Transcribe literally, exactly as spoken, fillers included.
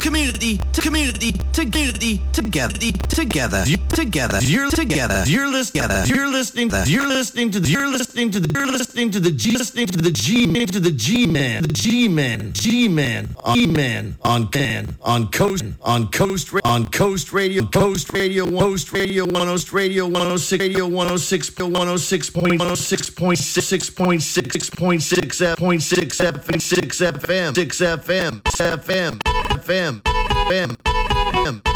community, to community, to community, together, together, together. You're together. You're listening. You're listening. You're listening to. You're listening to. You're listening to the G. Listening to the G. To the G man. The G man. G man. G man. On can. On coast. On coast. On coast radio. Coast radio. Coast radio. One Coast radio. One oh six radio. One oh six. One oh six point. One oh six point six point six point six point six F M. Six F M. Six F M. F M. F M. F M.